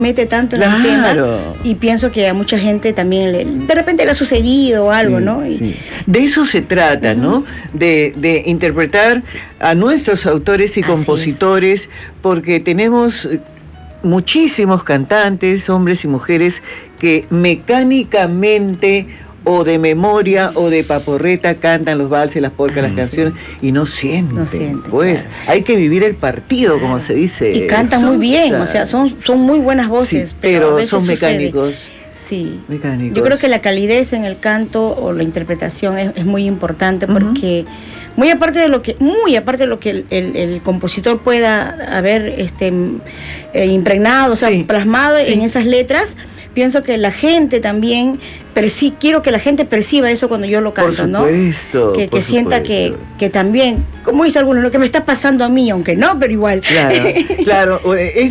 mete tanto en el tema, y pienso que a mucha gente también de repente le ha sucedido algo, sí, ¿no? Sí. De eso se trata, ¿no? De interpretar a nuestros autores y compositores, porque tenemos muchísimos cantantes, hombres y mujeres, que mecánicamente o de memoria o de paporreta cantan los valses, las polcas, las canciones, y no sienten. Pues claro, hay que vivir el partido, como se dice. Y cantan muy bien, o sea, son muy buenas voces, sí, pero a veces son mecánicos. Sí, mecánicos. Yo creo que la calidez en el canto o la interpretación es muy importante, porque muy aparte de lo que el compositor pueda haber impregnado, o sea, plasmado en esas letras, pienso que la gente también quiero que la gente perciba eso cuando yo lo canto, por supuesto, ¿no? Que sienta que también, como dice alguno, lo que me está pasando a mí, aunque no, pero igual. Claro, claro.